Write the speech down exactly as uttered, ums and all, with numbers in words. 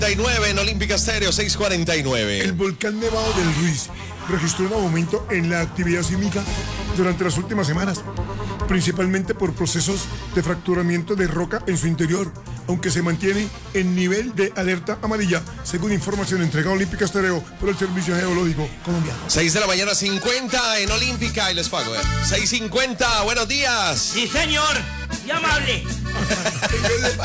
En Olímpica Estéreo seiscientos cuarenta y nueve. El volcán Nevado del Ruiz registró un aumento en la actividad sísmica durante las últimas semanas, principalmente por procesos de fracturamiento de roca en su interior, aunque se mantiene en nivel de alerta amarilla, según información entregada a Olímpica Estéreo por el Servicio Geológico Colombiano. seis de la mañana cincuenta en Olímpica y les pago. ¿eh? seis cincuenta, buenos días. Sí, señor. Y amable.